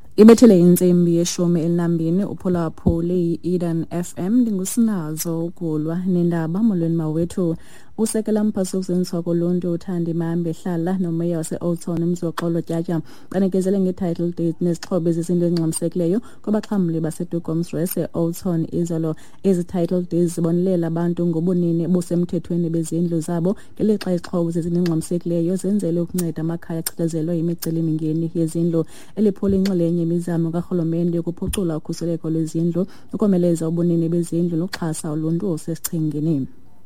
Ibethele insimbi yeshumi elinambini uphulaphuli Eden FM ndingusinazo ukulwa nendaba molweni mawethu. Usekela mphaso kuzinzwa koluntu uthandi mambe hlala nomeya wase-Oldtown umzoxolo tyatya qanekezele nge-title deed nezixhobo ezizinto ezingxamisekileyo kwabaxhamli baseDugoms Oldtown izolo. Ezi title deeds zibonelela abantu ngobunini busemthethweni bezindlu zabo ngelixa izixhobo zezingxamisekileyo zenzele ukunceda amakhaya achithezelwe yimiceli-mingeni yezindlu. Eliphula inxalenye imizamo karhulumente yokuphucula ukhuseleko lwezindlu, ukomeleza ubunini bezindlu nokuxhasa uluntu osesichengeni.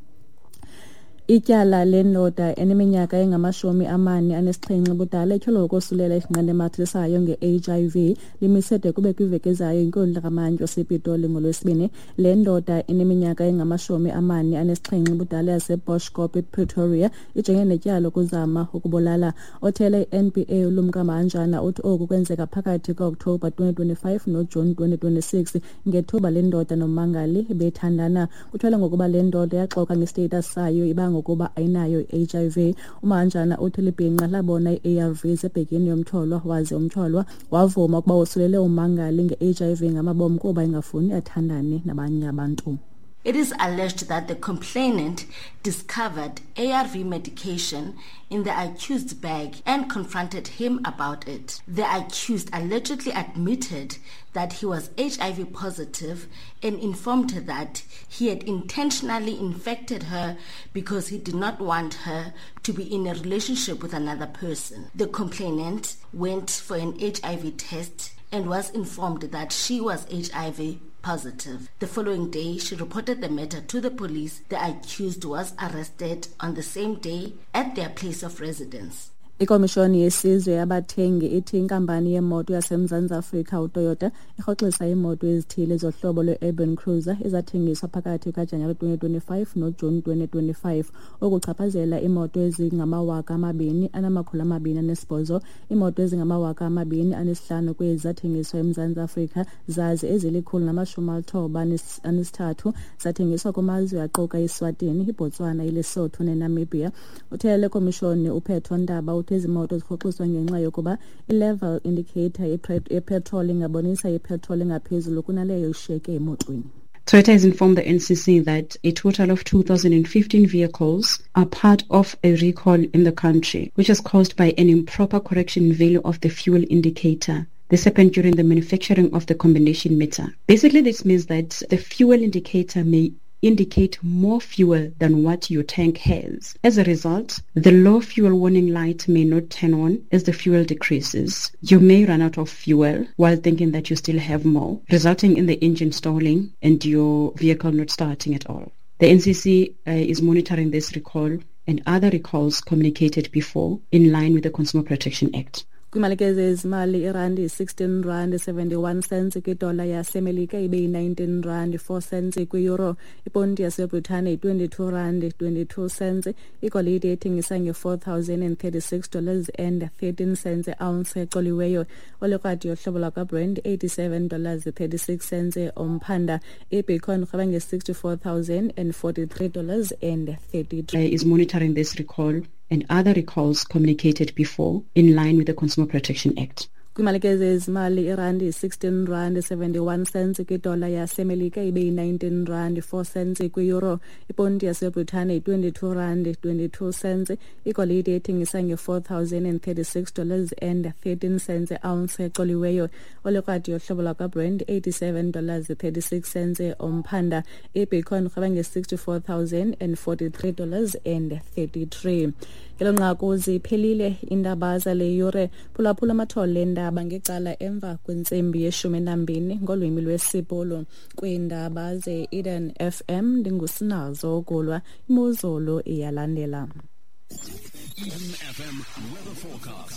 Ityala lendoda eneminyaka engama-47 budala etyholwa ukosulela isinqande emathisayo nge-HIV limisede kube kwiveki ezayo inkundla kamantyi osePitoli ngolwesibini. Le ndoda eneminyaka engama-47 budala yaseBoschkop ePretoria ijongene netyala ukuzama ukubulala. Othele NPA uLumka Mahanjana uthi oku kwenzeka phakathi kaOktobha 2025 noJuni 2026 ngethuba le ndoda nommangali bethandana. Kuthiwa ngokuba le ndoda yaxoka ngestatus sayo iba ngokuba ayinayo i-HIV. uMahanjana uthi libhinqa labona i-ARVs ebhekini yomtyholwa waze umtyholwa wavuma ukuba wosulele ummangali nge-HIV ngamabom kuba ingafuni athandane nabanye abantu. It is alleged that the complainant discovered ARV medication in the accused's bag and confronted him about it. The accused allegedly admitted that he was HIV positive and informed her that he had intentionally infected her because he did not want her to be in a relationship with another person. The complainant went for an HIV test and was informed that she was HIV positive. The following day, she reported the matter to the police. The accused was arrested on the same day at their place of residence. Ikomishoni yesizwe yabathengi ithi inkampani yemoto yaseMzantsi Afrika uToyota irhoxisa imoto ezithile zohlobo lwe-Urban Cruiser ezathengiswa phakathi kukaJanuwari 2025 noJuni 2025 okuchaphazela imoto ezingama-2,208, imoto ezingama-2,005 kwezi zathengiswa eMzantsi Afrika zaze ezili-193 zathengiswa kumazwe aquka iSwatini, iBotswana, iLesotho neNamibia. Uthele lekomishoni uPetro Ndaba ezi moto zirhoxiswa ngenxa yokuba i-level indicator yepetrol ingabonisa ipetrol engaphezulu kunaleyo ishiyeke emotweni. Toyota has informed the NCC that a total of 2,015 vehicles are part of a recall in the country, which is caused by an improper correction value of the fuel indicator. This happened during the manufacturing of the combination meter. Basically, this means that the fuel indicator may indicate more fuel than what your tank has. As a result, the low fuel warning light may not turn on as the fuel decreases. You may run out of fuel while thinking that you still have more, resulting in the engine stalling and your vehicle not starting at all. The NCC is monitoring this recall and other recalls communicated before in line with the Consumer Protection Act. Kwimalike zezimali irandi R16.71 kwidola yaseMelika ibe R19.04 kwi-euro, iponti yaseBritane R22.22, igolide ethengisa nge$4,036.13 ounce exoliweyo, olekrati yohlobo lwakaBrent $87.36 omphanda, ibitcoin rhweba nge$64,043.33. Is monitoring this recall and other recalls communicated before in line with the Consumer Protection Act. Kwimalike zezimali irandi R16.71 kwidola yaseMelika ibe R19.04 kwi-euro, iponti yaseBritane R22.22, igolide ethengisa nge$4,036.13 ounce exoliweyo, olekrati yohlobo lwakaBrent $87.36 omphanda, ibitcoin rhweba nge$64,043.33. Ngelo nqaku ziphelile iindaba zale yure. Phulaphula amathole endaba ngecala emva kwentsimbi ye-12 ngolwimi lwesiBhulu kwiindaba ze-Eden FM. Ndingusinazo ukulwa, imozulu iyalandela. Eden FM weather forecast.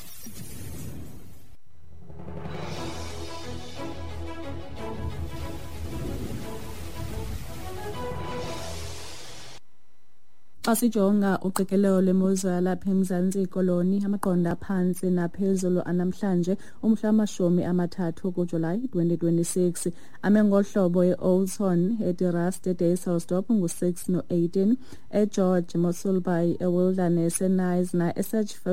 Asijonga uqikelelo lemozulu lapha eMzantsi Koloni, amaqondo aphansi naphezulu anamhlanje umhla wama-30 kuJulayi 2026 ame ngohlobo e-Oldtown, eDirast, eDayselsdorp ngu-6 no-18, eGeorge, Mossel Bay, eWilderness, eNice na-eSedgefield